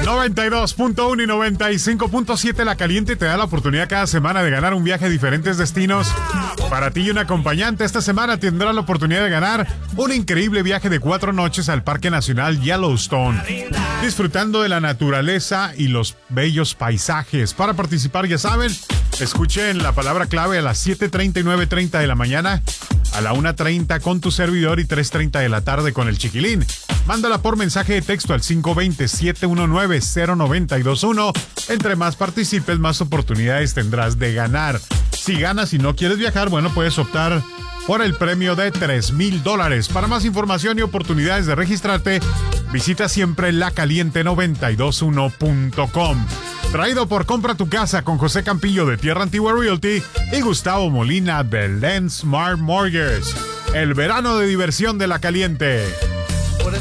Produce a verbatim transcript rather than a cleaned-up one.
noventa y dos punto uno y noventa y cinco punto siete La Caliente te da la oportunidad cada semana de ganar un viaje a diferentes destinos. Para ti y un acompañante, esta semana tendrás la oportunidad de ganar un increíble viaje de cuatro noches al Parque Nacional Yellowstone, disfrutando de la naturaleza y los bellos paisajes. Para participar, ya saben, escuchen la palabra clave a las siete treinta y nueve treinta de la mañana, a la una treinta con tu servidor y tres treinta de la tarde con el Chiquilín. Mándala por mensaje de texto al cinco dos cero, siete uno nueve, cero nueve dos uno. Entre más participes, más oportunidades tendrás de ganar. Si ganas y no quieres viajar, bueno, puedes optar por el premio de tres mil dólares. Para más información y oportunidades de registrarte, visita siempre la caliente noventa y dos uno punto com. Traído por Compra tu Casa con José Campillo de Tierra Antigua Realty y Gustavo Molina de Land Smart Mortgage. El verano de diversión de La Caliente.